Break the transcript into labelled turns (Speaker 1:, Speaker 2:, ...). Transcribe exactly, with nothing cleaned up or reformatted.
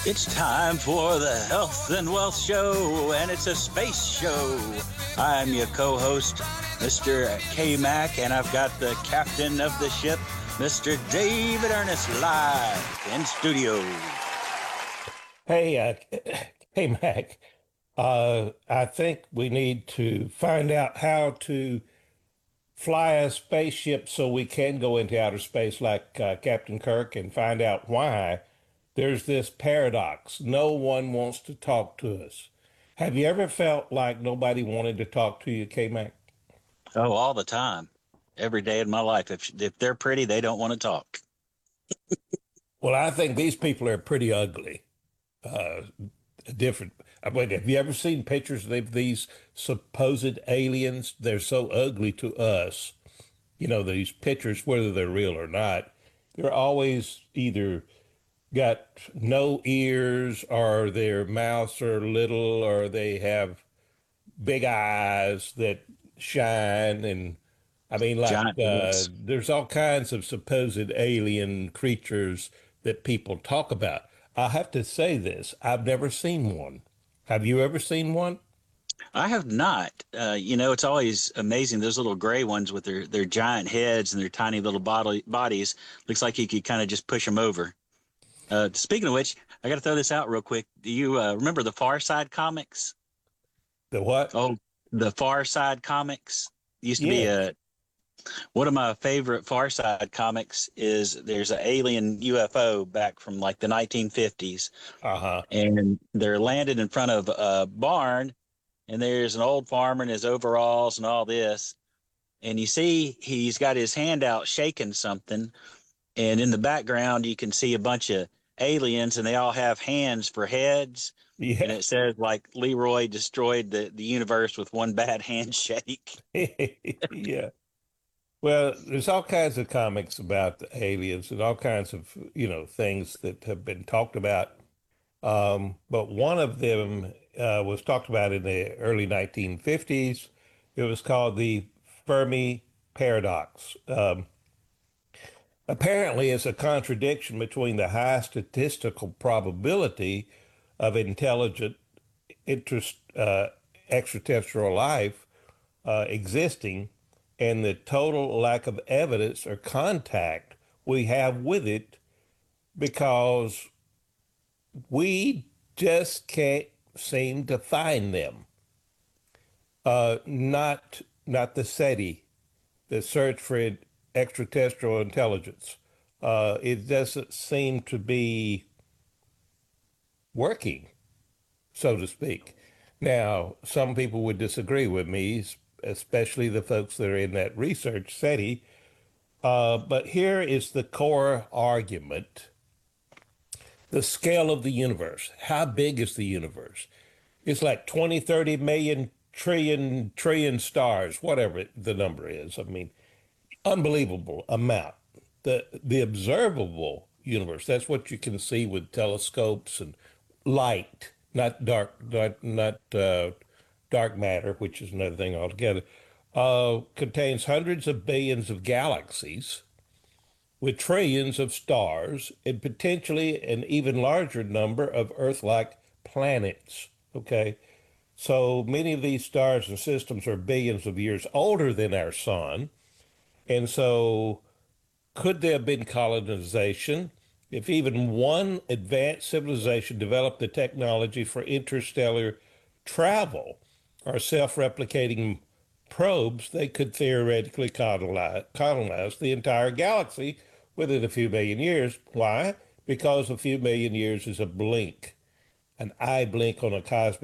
Speaker 1: It's time for the Health and Wealth Show, and it's a space show. I'm your co-host, Mister K Mac, and I've got the captain of the ship, Mister David Ernest, live in studio.
Speaker 2: Hey, uh, hey, Mac. Uh, I think we need to find out how to fly a spaceship so we can go into outer space like uh, Captain Kirk and find out why there's this paradox. No one wants to talk to us. Have you ever felt like nobody wanted to talk to you, K-Mac?
Speaker 1: Oh, all the time, every day in my life. If if they're pretty, they don't want to talk.
Speaker 2: Well, I think these people are pretty ugly. Uh, different. I mean, have you ever seen pictures of these supposed aliens? They're so ugly to us. You know, these pictures, whether they're real or not, they're always either got no ears or their mouths are little or they have big eyes that shine. And I mean, like,
Speaker 1: Giant
Speaker 2: uh,
Speaker 1: heads.
Speaker 2: there's all kinds of supposed alien creatures that people talk about. I have to say this, I've never seen one. Have you ever seen one?
Speaker 1: I have not. Uh, you know, it's always amazing. Those little gray ones with their their giant heads and their tiny little body, bodies. Looks like you could kind of just push them over. Uh, speaking of which, I got to throw this out real quick. Do you uh, remember the Far Side comics?
Speaker 2: The what?
Speaker 1: Oh, the Far Side comics used to be
Speaker 2: Yes.
Speaker 1: a one of my favorite Far Side comics. Is there's an alien U F O back from like the nineteen fifties,
Speaker 2: Uh-huh.
Speaker 1: and they're landed in front of a barn, and there's an old farmer in his overalls and all this, and you see he's got his hand out shaking something, and in the background you can see a bunch of aliens, and they all have hands for heads, and
Speaker 2: Yeah.
Speaker 1: it says like Leroy destroyed the, the universe with one bad handshake.
Speaker 2: Yeah. Well, there's all kinds of comics about the aliens and all kinds of, you know, things that have been talked about. Um, but one of them uh, was talked about in the early nineteen fifties. It was called the Fermi paradox. Um, apparently, it's a contradiction between the high statistical probability of intelligent interest, uh, extraterrestrial life uh, existing and the total lack of evidence or contact we have with it because we just can't seem to find them. Uh, not not the SETI, the search for extraterrestrial intelligence. Uh, it doesn't seem to be working, so to speak. Now, some people would disagree with me, especially the folks that are in that research SETI. Uh, but here is the core argument: the scale of the universe. How big is the universe? It's like twenty, thirty million trillion, trillion stars, whatever the number is. I mean, unbelievable amount. The, the observable universe, that's what you can see with telescopes and light, not dark, not, not uh, dark matter, which is another thing altogether, uh, contains hundreds of billions of galaxies with trillions of stars and potentially an even larger number of Earth like planets. Okay. So many of these stars and systems are billions of years older than our sun. And so, could there have been colonization if even one advanced civilization developed the technology for interstellar travel or self replicating probes? They could theoretically colonize, colonize the entire galaxy within a few million years. Why? Because a few million years is a blink, an eye blink on a cosmic